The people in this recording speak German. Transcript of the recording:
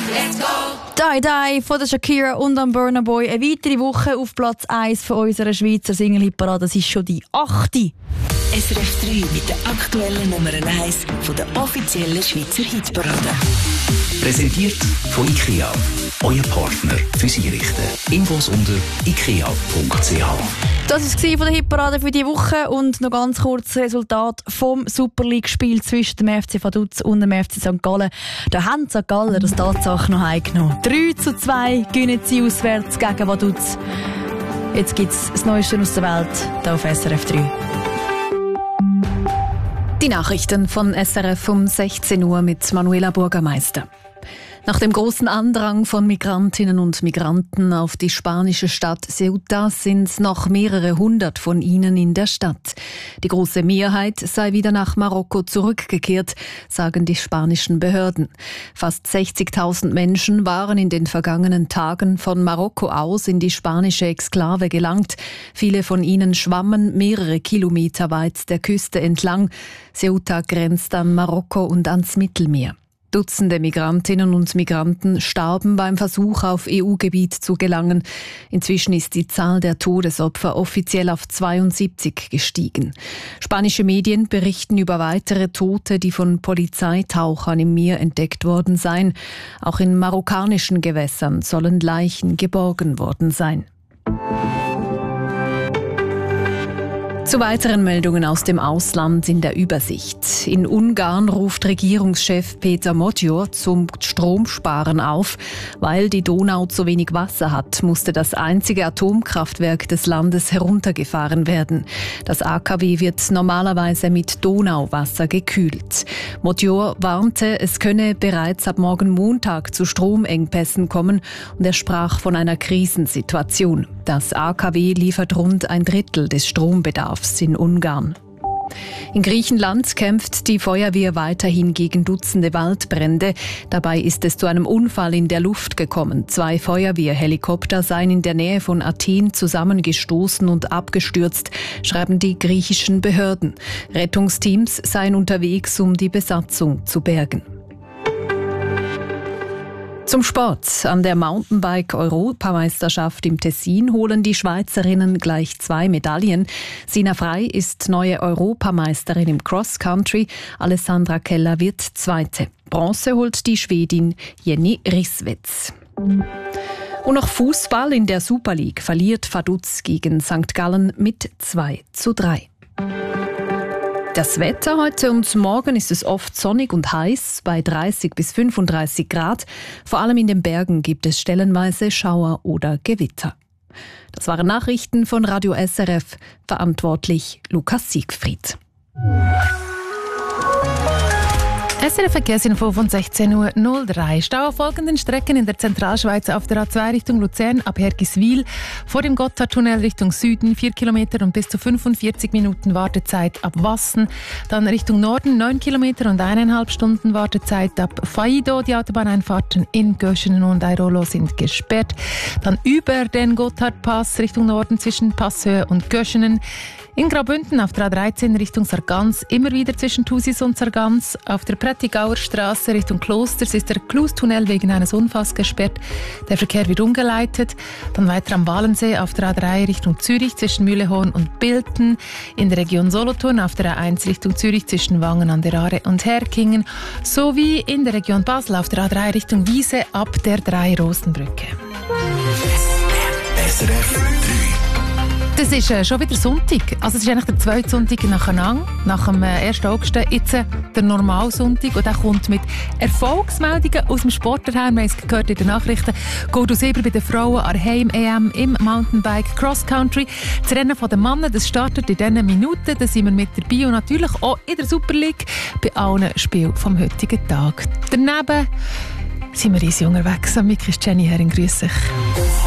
Die Die von der Shakira und am Burna Boy. Eine weitere Woche auf Platz 1 von unserer Schweizer Single-Hitparade. Das ist schon die 8. SRF 3 mit der aktuellen Nummer 1 von der offiziellen Schweizer Hitparade. Präsentiert von IKEA. Euer Partner fürs Einrichten. Infos unter ikea.ch. Das war von der Hitparade für diese Woche und noch ganz kurz das Resultat vom Super League-Spiel zwischen dem FC Vaduz und dem FC St. Gallen. Da haben die St. Galler das Tatsache noch heimgenommen. 3:2 gewinnen sie auswärts gegen Vaduz. Jetzt gibt es das Neueste aus der Welt hier auf SRF 3. Die Nachrichten von SRF um 16 Uhr mit Manuela Bürgermeister. Nach dem großen Andrang von Migrantinnen und Migranten auf die spanische Stadt Ceuta sind noch mehrere hundert von ihnen in der Stadt. Die große Mehrheit sei wieder nach Marokko zurückgekehrt, sagen die spanischen Behörden. Fast 60.000 Menschen waren in den vergangenen Tagen von Marokko aus in die spanische Exklave gelangt. Viele von ihnen schwammen mehrere Kilometer weit der Küste entlang. Ceuta grenzt an Marokko und ans Mittelmeer. Dutzende Migrantinnen und Migranten starben beim Versuch, auf EU-Gebiet zu gelangen. Inzwischen ist die Zahl der Todesopfer offiziell auf 72 gestiegen. Spanische Medien berichten über weitere Tote, die von Polizeitauchern im Meer entdeckt worden seien. Auch in marokkanischen Gewässern sollen Leichen geborgen worden sein. Zu weiteren Meldungen aus dem Ausland in der Übersicht. In Ungarn ruft Regierungschef Peter Magyar zum Stromsparen auf. Weil die Donau zu wenig Wasser hat, musste das einzige Atomkraftwerk des Landes heruntergefahren werden. Das AKW wird normalerweise mit Donauwasser gekühlt. Magyar warnte, es könne bereits ab morgen Montag zu Stromengpässen kommen und er sprach von einer Krisensituation. Das AKW liefert rund 1/3 des Strombedarfs in Ungarn. In Griechenland kämpft die Feuerwehr weiterhin gegen Dutzende Waldbrände. Dabei ist es zu einem Unfall in der Luft gekommen. 2 Feuerwehrhelikopter seien in der Nähe von Athen zusammengestoßen und abgestürzt, schreiben die griechischen Behörden. Rettungsteams seien unterwegs, um die Besatzung zu bergen. Zum Sport. An der Mountainbike-Europameisterschaft im Tessin holen die Schweizerinnen gleich 2 Medaillen. Sina Frey ist neue Europameisterin im Cross-Country. Alessandra Keller wird Zweite. Bronze holt die Schwedin Jenny Risswitz. Und noch Fußball in der Super League verliert Vaduz gegen St. Gallen mit 2:3. Das Wetter heute und morgen ist es oft sonnig und heiß, bei 30 bis 35 Grad. Vor allem in den Bergen gibt es stellenweise Schauer oder Gewitter. Das waren Nachrichten von Radio SRF, verantwortlich Lukas Siegfried. SRF-Verkehrsinfo von 16:03 Uhr. Stau auf folgenden Strecken in der Zentralschweiz auf der A2 Richtung Luzern ab Hergiswil, vor dem Gotthardtunnel Richtung Süden 4 Kilometer und bis zu 45 Minuten Wartezeit ab Wassen. Dann Richtung Norden 9 Kilometer und 1,5 Stunden Wartezeit ab Faido. Die Autobahneinfahrten in Göschenen und Airolo sind gesperrt. Dann über den Gotthardpass Richtung Norden zwischen Passhöhe und Göschenen. In Graubünden auf der A13 Richtung Sargans immer wieder zwischen Thusis und Sargans. Auf der Prättigauer Straße Richtung Klosters ist der Klustunnel wegen eines Unfalls gesperrt. Der Verkehr wird umgeleitet. Dann weiter am Walensee auf der A3 Richtung Zürich zwischen Mühlehorn und Bilten. In der Region Solothurn auf der A1 Richtung Zürich zwischen Wangen an der Aare und Herkingen. Sowie in der Region Basel auf der A3 Richtung Wiese ab der 3-Rosenbrücke. SRF 3. Das ist schon wieder Sonntag. Also es ist eigentlich der 2. Sonntag nacheinander, nach dem 1. August. Jetzt der Normalsonntag und der kommt mit Erfolgsmeldungen aus dem Sport daher. Wir haben es gehört in den Nachrichten. Gold und Silber bei den Frauen an der Heim-EM im Mountainbike Cross Country. Das Rennen der Männer, das startet in diesen Minuten. Da sind wir mit dabei und natürlich auch in der Super League bei allen Spielen vom heutigen Tag. Daneben sind wir easy unterwegs. Am Mic ist Jenny Herring. Grüß dich.